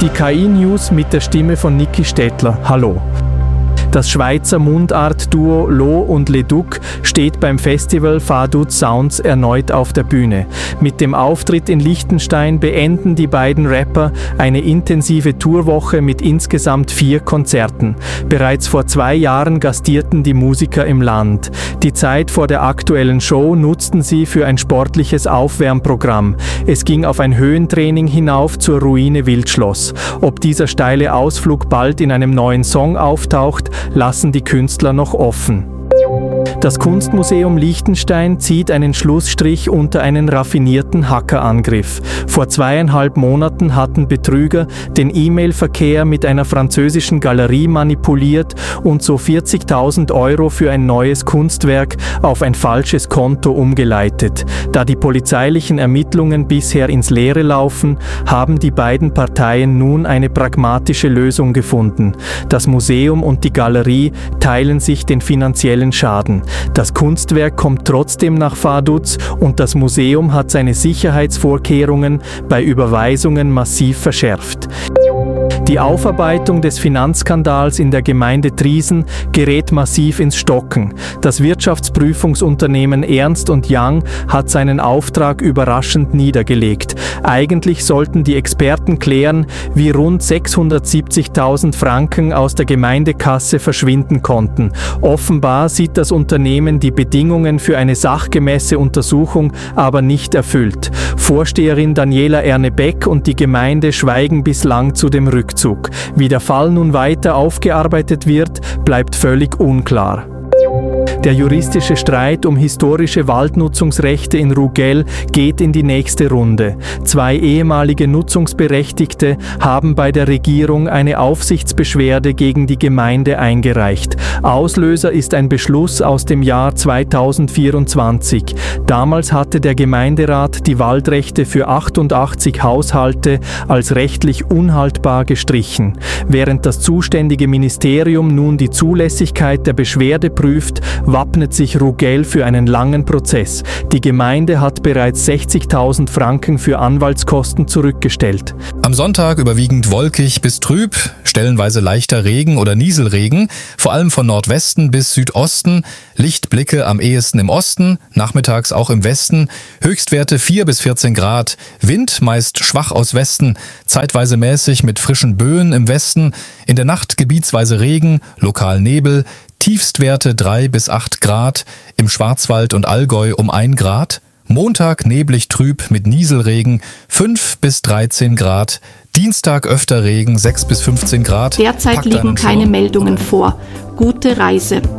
Die KI-News mit der Stimme von Niki Stettler. Hallo. Das Schweizer Mundart-Duo Lo und Leduc steht beim Festival Vaduz Sounds erneut auf der Bühne. Mit dem Auftritt in Liechtenstein beenden die beiden Rapper eine intensive Tourwoche mit insgesamt 4 Konzerten. Bereits vor 2 Jahren gastierten die Musiker im Land. Die Zeit vor der aktuellen Show nutzten sie für ein sportliches Aufwärmprogramm. Es ging auf ein Höhentraining hinauf zur Ruine Wildschloss. Ob dieser steile Ausflug bald in einem neuen Song auftaucht, lassen die Künstler noch offen. Das Kunstmuseum Liechtenstein zieht einen Schlussstrich unter einen raffinierten Hackerangriff. Vor 2,5 Monaten hatten Betrüger den E-Mail-Verkehr mit einer französischen Galerie manipuliert und so 40.000 € für ein neues Kunstwerk auf ein falsches Konto umgeleitet. Da die polizeilichen Ermittlungen bisher ins Leere laufen, haben die beiden Parteien nun eine pragmatische Lösung gefunden. Das Museum und die Galerie teilen sich den finanziellen Schaden. Das Kunstwerk kommt trotzdem nach Vaduz und das Museum hat seine Sicherheitsvorkehrungen bei Überweisungen massiv verschärft. Die Aufarbeitung des Finanzskandals in der Gemeinde Triesen gerät massiv ins Stocken. Das Wirtschaftsprüfungsunternehmen Ernst & Young hat seinen Auftrag überraschend niedergelegt. Eigentlich sollten die Experten klären, wie rund 670.000 Franken aus der Gemeindekasse verschwinden konnten. Offenbar sieht das Unternehmen die Bedingungen für eine sachgemäße Untersuchung aber nicht erfüllt. Vorsteherin Daniela Ernebeck und die Gemeinde schweigen bislang zu dem Rückzug. Wie der Fall nun weiter aufgearbeitet wird, bleibt völlig unklar. Der juristische Streit um historische Waldnutzungsrechte in Rugell geht in die nächste Runde. 2 ehemalige Nutzungsberechtigte haben bei der Regierung eine Aufsichtsbeschwerde gegen die Gemeinde eingereicht. Auslöser ist ein Beschluss aus dem Jahr 2024. Damals hatte der Gemeinderat die Waldrechte für 88 Haushalte als rechtlich unhaltbar gestrichen. Während das zuständige Ministerium nun die Zulässigkeit der Beschwerde prüft, wappnet sich Rugell für einen langen Prozess. Die Gemeinde hat bereits 60.000 Franken für Anwaltskosten zurückgestellt. Am Sonntag überwiegend wolkig bis trüb, stellenweise leichter Regen oder Nieselregen, vor allem von Nordwesten bis Südosten, Lichtblicke am ehesten im Osten, nachmittags auch im Westen, Höchstwerte 4 bis 14 Grad, Wind meist schwach aus Westen, zeitweise mäßig mit frischen Böen im Westen, in der Nacht gebietsweise Regen, lokal Nebel, Tiefstwerte 3 bis 8 Grad, im Schwarzwald und Allgäu um 1 Grad, Montag neblig trüb mit Nieselregen 5 bis 13 Grad, Dienstag öfter Regen 6 bis 15 Grad. Derzeit liegen keine Meldungen vor. Gute Reise.